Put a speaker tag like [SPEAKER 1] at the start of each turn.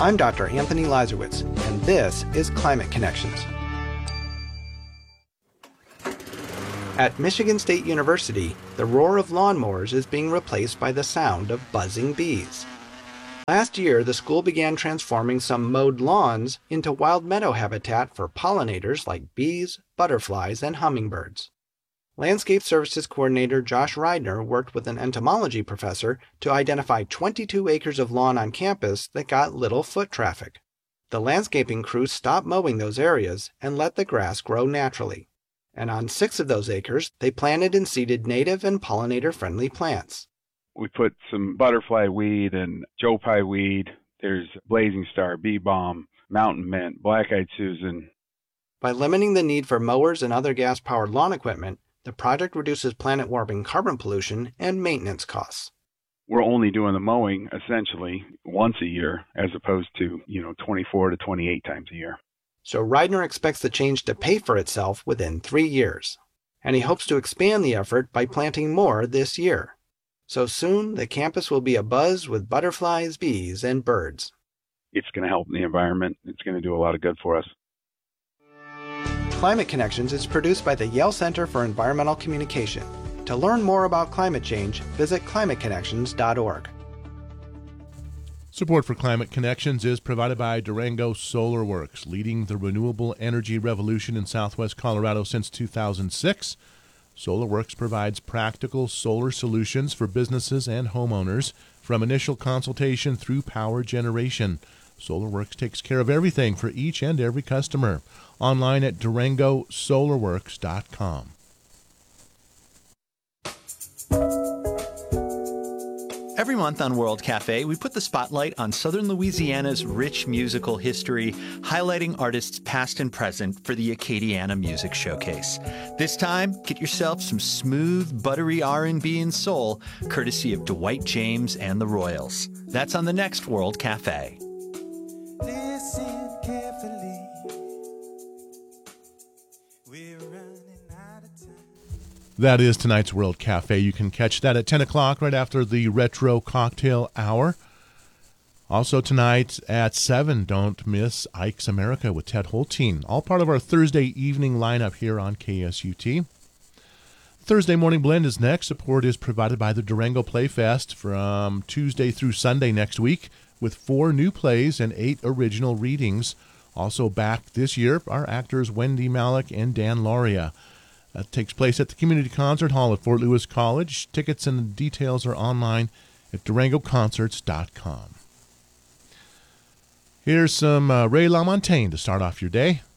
[SPEAKER 1] I'm Dr. Anthony Lazarowitz, and this is Climate Connections. At Michigan State University, the roar of lawnmowers is being replaced by the sound of buzzing bees. Last year, the school began transforming some mowed lawns into wild meadow habitat for pollinators like bees, butterflies, and hummingbirds. Landscape Services Coordinator Josh Reidner worked with an entomology professor to identify 22 acres of lawn on campus that got little foot traffic. The landscaping crew stopped mowing those areas and let the grass grow naturally. And on 6 of those acres, they planted and seeded native and pollinator-friendly plants.
[SPEAKER 2] We put some butterfly weed and Joe Pye weed. There's blazing star, bee balm, mountain mint, black-eyed Susan.
[SPEAKER 1] By limiting the need for mowers and other gas-powered lawn equipment, the project reduces planet-warming carbon pollution and maintenance costs.
[SPEAKER 2] We're only doing the mowing, essentially, once a year, as opposed to, 24 to 28 times a year.
[SPEAKER 1] So Reidner expects the change to pay for itself within 3 years. And he hopes to expand the effort by planting more this year. So soon, the campus will be abuzz with butterflies, bees, and birds.
[SPEAKER 2] It's going to help the environment. It's going to do a lot of good for us.
[SPEAKER 1] Climate Connections is produced by the Yale Center for Environmental Communication. To learn more about climate change, visit climateconnections.org.
[SPEAKER 3] Support for Climate Connections is provided by Durango Solar Works, leading the renewable energy revolution in southwest Colorado since 2006. SolarWorks provides practical solar solutions for businesses and homeowners, from initial consultation through power generation. SolarWorks takes care of everything for each and every customer. Online at DurangoSolarWorks.com.
[SPEAKER 4] Every month on World Cafe, we put the spotlight on Southern Louisiana's rich musical history, highlighting artists past and present for the Acadiana Music Showcase. This time, get yourself some smooth, buttery R&B and soul, courtesy of Dwight James and the Royals. That's on the next World Cafe.
[SPEAKER 5] Listen carefully. We're running out of time.
[SPEAKER 3] That is tonight's World Cafe. You can catch that at 10 o'clock right after the Retro Cocktail Hour. Also tonight at 7, don't miss Ike's America with Ted Holteen. All part of our Thursday evening lineup here on KSUT. Thursday Morning Blend is next. Support is provided by the Durango Playfest from Tuesday through Sunday next week, with 4 new plays and 8 original readings. Also back this year are actors Wendy Malick and Dan Lauria. That takes place at the Community Concert Hall at Fort Lewis College. Tickets and details are online at DurangoConcerts.com. Here's some Ray LaMontagne to start off your day.